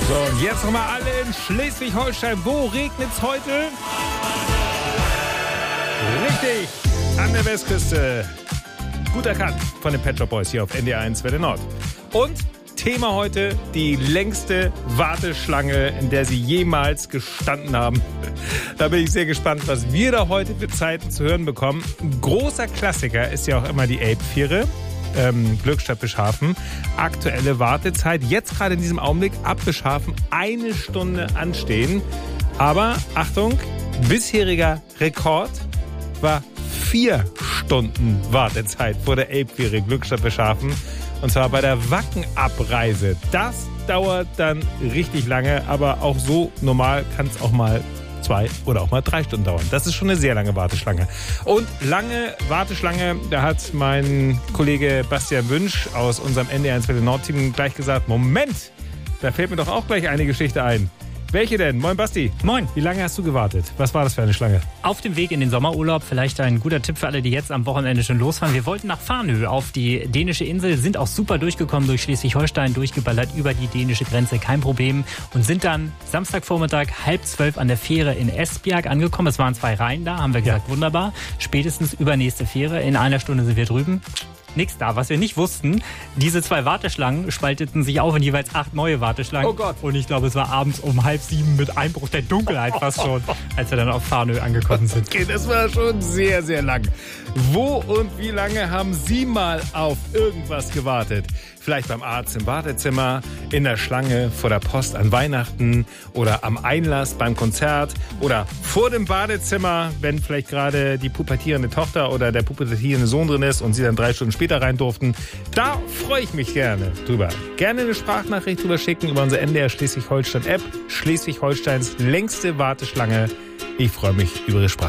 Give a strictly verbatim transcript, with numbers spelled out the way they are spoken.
So, und jetzt nochmal alle in Schleswig-Holstein. Wo regnet's heute? Richtig, an der Westküste. Gut erkannt von den Pet Shop Boys hier auf N D R eins Welle Nord. Und Thema heute, die längste Warteschlange, in der Sie jemals gestanden haben. Da bin ich sehr gespannt, was wir da heute für Zeiten zu hören bekommen. Ein großer Klassiker ist ja auch immer die Elbviere. Ähm, Glückstadt Bischhafen. Aktuelle Wartezeit, jetzt gerade in diesem Augenblick ab Bischhafen eine Stunde anstehen. Aber Achtung, bisheriger Rekord war vier Stunden Wartezeit vor der Elbviere Glückstadt Bischhafen. Und zwar bei der Wackenabreise. Das dauert dann richtig lange, aber auch so normal kann es auch mal zwei oder auch mal drei Stunden dauern. Das ist schon eine sehr lange Warteschlange. Und lange Warteschlange, da hat mein Kollege Bastian Wünsch aus unserem N D R eins Welle Nord-Team gleich gesagt, Moment, da fällt mir doch auch gleich eine Geschichte ein. Welche denn? Moin Basti. Moin. Wie lange hast du gewartet? Was war das für eine Schlange? Auf dem Weg in den Sommerurlaub, vielleicht ein guter Tipp für alle, die jetzt am Wochenende schon losfahren. Wir wollten nach Farnö auf die dänische Insel, sind auch super durchgekommen, durch Schleswig-Holstein, durchgeballert über die dänische Grenze, kein Problem. Und sind dann Samstagvormittag halb zwölf an der Fähre in Esbjerg angekommen. Es waren zwei Reihen da, haben wir gesagt, ja. Wunderbar. Spätestens übernächste Fähre, in einer Stunde sind wir drüben. Nix da. Was wir nicht wussten, diese zwei Warteschlangen spalteten sich auf in jeweils acht neue Warteschlangen. Oh Gott. Und ich glaube, es war abends um halb sieben mit Einbruch der Dunkelheit fast schon, als wir dann auf Farnö angekommen sind. Okay, das war schon sehr, sehr lang. Wo und wie lange haben Sie mal auf irgendwas gewartet? Vielleicht beim Arzt im Wartezimmer, in der Schlange vor der Post an Weihnachten oder am Einlass beim Konzert oder vor dem Badezimmer, wenn vielleicht gerade die pubertierende Tochter oder der pubertierende Sohn drin ist und Sie dann drei Stunden später rein durften. Da freue ich mich gerne drüber. Gerne eine Sprachnachricht drüber schicken über unsere N D R Schleswig-Holstein-App. Schleswig-Holsteins längste Warteschlange. Ich freue mich über Ihre Sprache.